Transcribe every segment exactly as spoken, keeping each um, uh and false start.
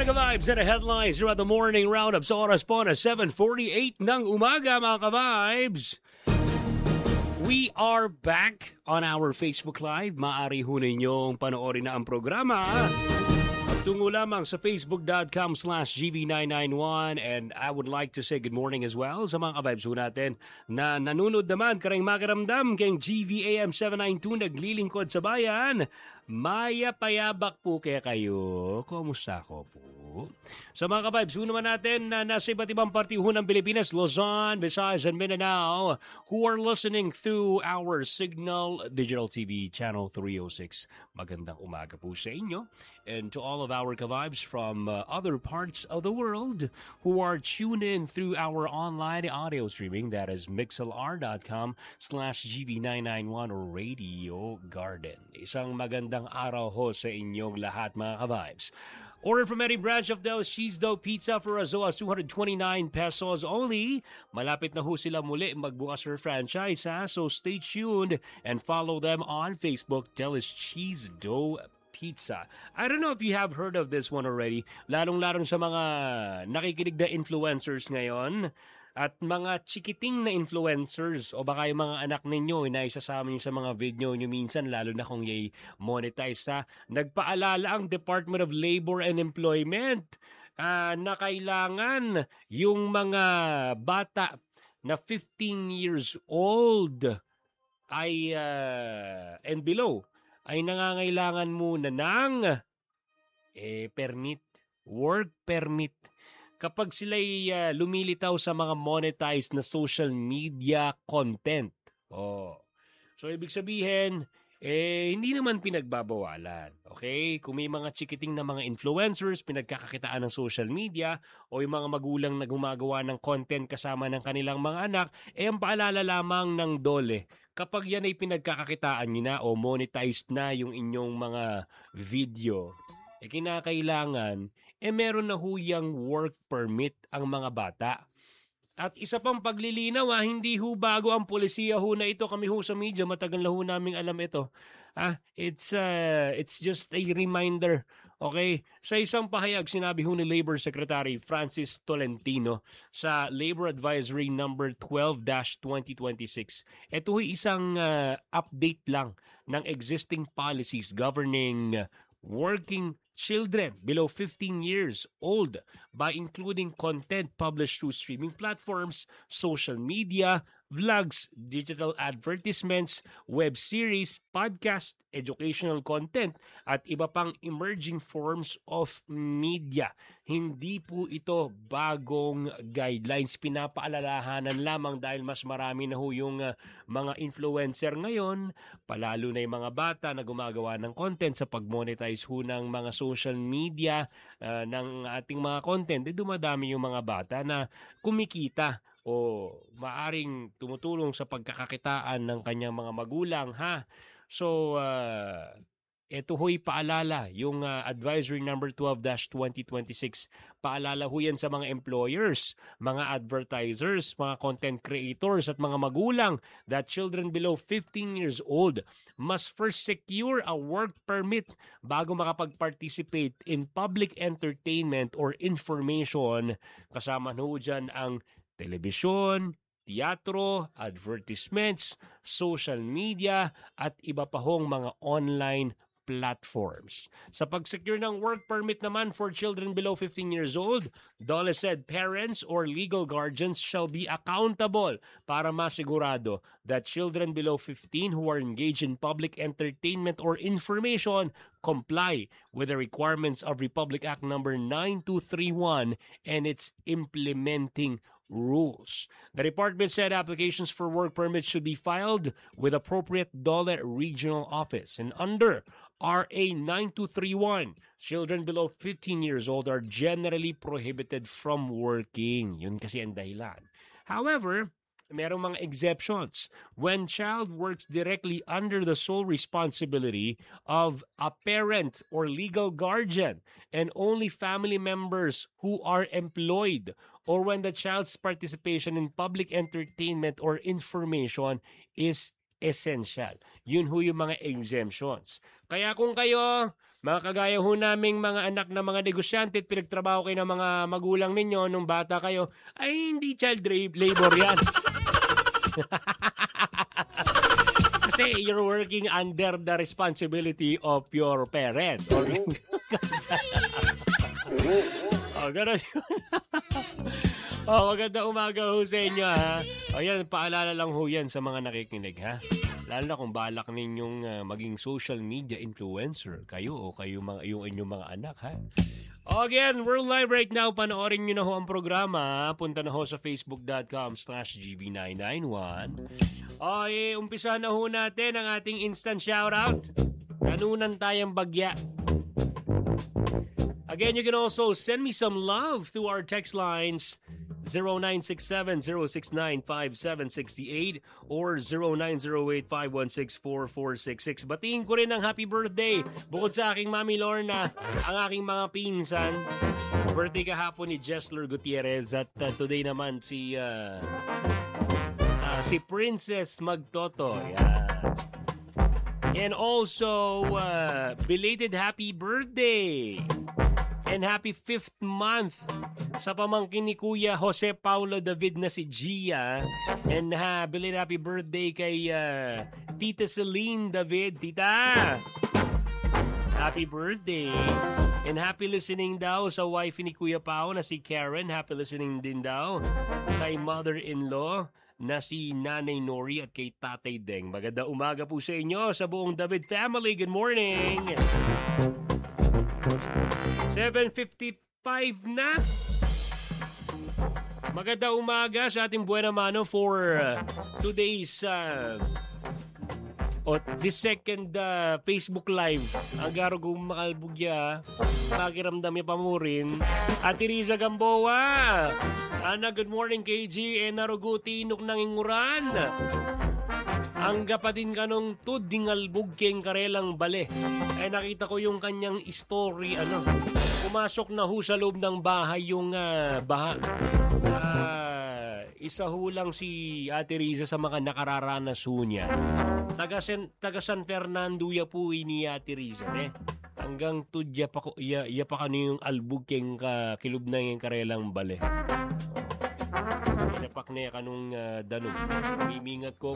ka-vibes and the headlines throughout the morning roundup sa oras po na seven forty-eight ng umaga, mga ka-vibes. We are back on our Facebook Live. Maaari ho ninyong panoorin na ang programa. Tungo lamang sa facebook.com slash gv991 and I would like to say good morning as well sa mga ka-vibes ho natin na nanunod naman karang makaramdam kayong G V A M seven ninety-two naglilingkod sa bayan. Maya payabak po kaya kayo. Kumusta ko po? Sa mga ka-vibes ho naman natin na nasa iba't ibang parte ho ng Pilipinas, Luzon, Visayas, and Mindanao who are listening through our Signal Digital T V Channel three oh six. Magandang umaga po sa inyo. And to all of our ka-vibes from uh, other parts of the world who are tuned in through our online audio streaming, that is mixlr.com slash gv991 or Radio Garden. Isang magandang araw ho sa inyong lahat, mga ka-vibes. Order from any branch of Del's Cheese Dough Pizza for as low as two hundred twenty-nine pesos only. Malapit na ho sila muli magbukas for franchise, ha? So stay tuned and follow them on Facebook, Del's Cheese Dough Pizza. I don't know if you have heard of this one already, lalong-lalong sa mga nakikinig na influencers ngayon at mga chikiting na influencers o baka yung mga anak ninyo na isasama nyo sa mga video nyo minsan lalo na kung yay monetize, ha. Nagpaalala ang Department of Labor and Employment uh, na kailangan yung mga bata na fifteen years old ay uh, and below ay nangangailangan muna ng eh, permit, work permit. Kapag sila'y uh, lumilitaw sa mga monetized na social media content. Oh. So, ibig sabihin, eh, hindi naman pinagbabawalan. Okay? Kung may mga chikiting na mga influencers, pinagkakakitaan ng social media, o yung mga magulang na gumagawa ng content kasama ng kanilang mga anak, eh, ang paalala lamang ng dole. Kapag yan ay pinagkakakitaan nyo na o monetized na yung inyong mga video, eh, kinakailangan eh meron na huyang work permit ang mga bata. At isa pang paglilinaw, ha, hindi ho bago ang polisiya ho na ito. Kami ho sa media, matagal na ho naming alam ito. Ah, it's, uh, it's just a reminder. Okay? Sa isang pahayag, sinabi ho ni Labor Secretary Francis Tolentino sa Labor Advisory number twelve dash twenty twenty-six. Ito ho isang uh, update lang ng existing policies governing working children below fifteen years old by including content published through streaming platforms, social media, vlogs, digital advertisements, web series, podcast, educational content, at iba pang emerging forms of media. Hindi po ito bagong guidelines. Pinapaalalahanan lamang dahil mas marami na ho yung uh, mga influencer ngayon, palalo na yung mga bata na gumagawa ng content sa pag-monetize ho ng mga social media uh, ng ating mga content. Eh, dumadami yung mga bata na kumikita o maaring tumutulong sa pagkakakitaan ng kanyang mga magulang, ha. So, uh, ito ho'y paalala, yung uh, advisory number twelve dash twenty twenty-six. Paalala ho yan sa mga employers, mga advertisers, mga content creators at mga magulang that children below fifteen years old must first secure a work permit bago makapag-participate in public entertainment or information. Kasama ho dyan ang telebisyon, teatro, advertisements, social media, at iba pa hong mga online platforms. Sa pag-secure ng work permit naman for children below fifteen years old, DOLE said parents or legal guardians shall be accountable para masigurado that children below fifteen who are engaged in public entertainment or information comply with the requirements of Republic Act number nine two three one and its implementing rules. The department said applications for work permits should be filed with appropriate DOLE regional office. And under R A nine two three one, children below fifteen years old are generally prohibited from working. Yun kasi ang dahilan. However, merong mga exceptions. When child works directly under the sole responsibility of a parent or legal guardian and only family members who are employed, or when the child's participation in public entertainment or information is essential. Yun ho yung mga exemptions. Kaya kung kayo Mga kagaya ho naming mga anak na mga negosyante at pinagtrabaho kayo ng mga magulang ninyo nung bata kayo, ay hindi child labor yan. Kasi you're working under the responsibility of your parent. Oh, gano'n yun. Oh, maganda umaga ho sa inyo, ha. O yan, paalala lang ho yan sa mga nakikinig, ha. Lalo na kung balak ninyong uh, maging social media influencer, kayo o kayo mga, yung inyong mga anak, ha. O again, we're live right now. Panoorin nyo na ho ang programa. Punta na ho sa facebook.com slash gv991. O, eh, umpisa na ho natin ang ating instant shoutout. Nanunan tayong bagya. Again, you can also send me some love through our text lines zero nine six seven zero six nine five seven six eight or zero nine zero eight five one six four four six six. Batiin ko rin ng happy birthday bukod sa aking Mami Lorna, ang aking mga pinsan. Birthday kahapon ni Jessler Gutierrez at uh, today naman si uh, uh, si Princess Magtoto. Yeah. And also, uh, belated happy birthday and happy fifth month sa pamangkin ni Kuya Jose Paulo David na si Gia. And ha, belated happy birthday kay uh, Tita Celine David. Tita! Happy birthday! And happy listening daw sa wife ni Kuya Pao na si Karen. Happy listening din daw kay mother-in-law na si Nanay Nori at kay Tatay Deng. Maganda umaga po sa inyo sa buong David family. Good morning! seven fifty-five na. Maganda umaga sa ating buena mano for uh, today's uh, o this second uh, Facebook Live. Ang garo kong makalbugya, pakiramdam niya pa mo rin. Ate Riza Gamboa, Ana, good morning K G, e naruguti inok ng inguran. Ang gapatin ka nung tudingalbog keng karelang bale. Ay nakita ko yung kanyang story, ano, pumasok na ho sa loob ng bahay yung uh, baha. Uh, isa ho lang si Ate Riza sa mga nakararanas ho niya. Taga, Sen, taga San Fernando ya po ni Ate Riza, eh. Hanggang tudya pa ko, iya, iya pa kano yung albog keng ka, kilub na yung karelang bale. Inapak na kanong uh, danog. Mimingat ko.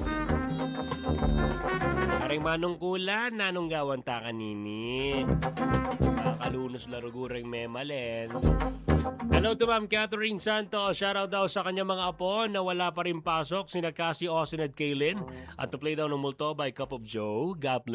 Aring manong kula, nanong gawan ta kanini. Kalunos larugureng memalen. Hello to Ma'am Catherine Santos. Shoutout daw sa kanya mga apo na wala pa rin pasok. Sina Cassie, Austin at Kaylin. At to play daw ng multo by Cup of Joe. God bless.